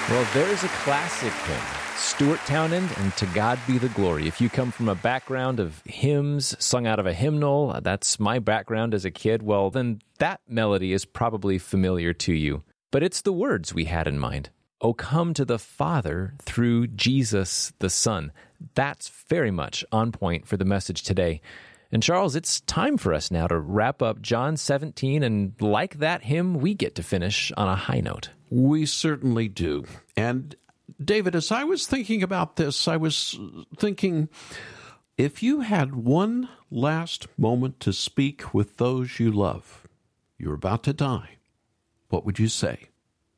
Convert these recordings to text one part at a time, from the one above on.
Well, there's a classic hymn, Stuart Townend and To God Be the Glory. If you come from a background of hymns sung out of a hymnal, that's my background as a kid, well, then that melody is probably familiar to you. But it's the words we had in mind. O come to the Father through Jesus the Son. That's very much on point for the message today. And Charles, it's time for us now to wrap up John 17, and like that hymn, we get to finish on a high note. We certainly do. And David, as I was thinking about this, I was thinking, if you had one last moment to speak with those you love, you're about to die, what would you say?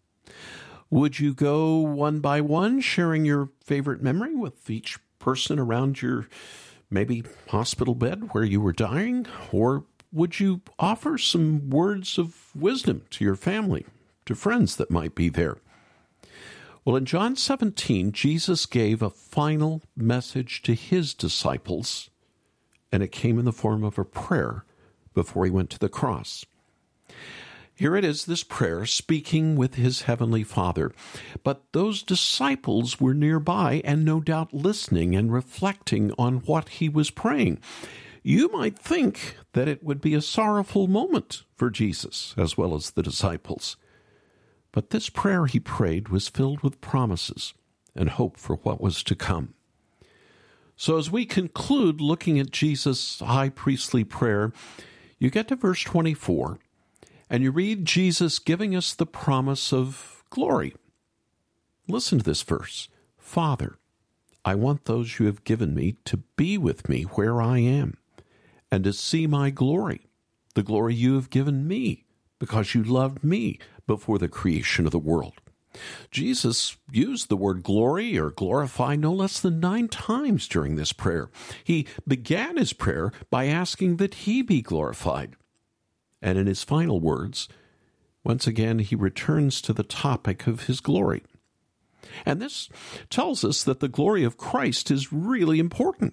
Would you go one by one, sharing your favorite memory with each person around your maybe hospital bed where you were dying? Or would you offer some words of wisdom to your family, to friends that might be there? Well, in John 17, Jesus gave a final message to his disciples, and it came in the form of a prayer before he went to the cross. Here it is, this prayer, speaking with his heavenly Father. But those disciples were nearby and no doubt listening and reflecting on what he was praying. You might think that it would be a sorrowful moment for Jesus as well as the disciples. But this prayer he prayed was filled with promises and hope for what was to come. So as we conclude looking at Jesus' high priestly prayer, you get to verse 24, and you read Jesus giving us the promise of glory. Listen to this verse. Father, I want those you have given me to be with me where I am, and to see my glory, the glory you have given me, because you loved me before the creation of the world. Jesus used the word glory or glorify no less than 9 times during this prayer. He began his prayer by asking that he be glorified. And in his final words, once again, he returns to the topic of his glory. And this tells us that the glory of Christ is really important.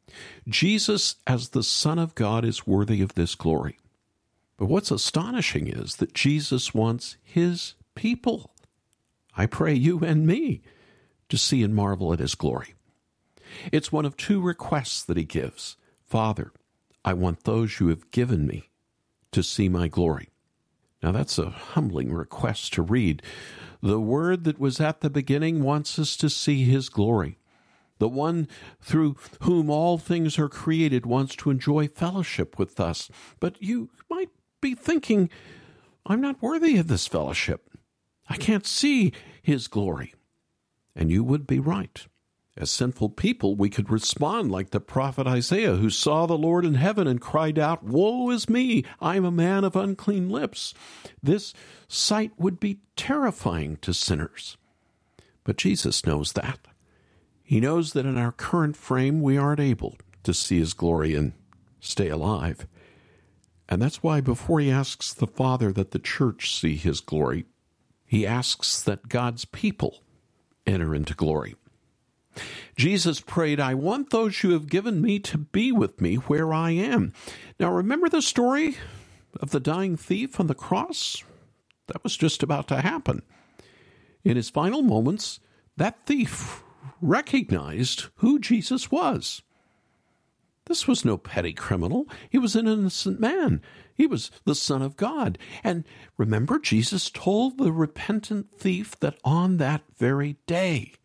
Jesus, as the Son of God, is worthy of this glory. But what's astonishing is that Jesus wants his people, I pray you and me, to see and marvel at his glory. It's one of 2 requests that he gives. Father, I want those you have given me to see my glory. Now that's a humbling request to read. The Word that was at the beginning wants us to see his glory. The one through whom all things are created wants to enjoy fellowship with us. But you might be thinking, I'm not worthy of this fellowship. I can't see his glory. And you would be right. As sinful people, we could respond like the prophet Isaiah, who saw the Lord in heaven and cried out, Woe is me! I am a man of unclean lips. This sight would be terrifying to sinners. But Jesus knows that. He knows that in our current frame, we aren't able to see his glory and stay alive. And that's why before he asks the Father that the church see his glory, he asks that God's people enter into glory. Jesus prayed, I want those you have given me to be with me where I am. Now remember the story of the dying thief on the cross? That was just about to happen. In his final moments, that thief recognized who Jesus was. This was no petty criminal. He was an innocent man. He was the Son of God. And remember, Jesus told the repentant thief that on that very day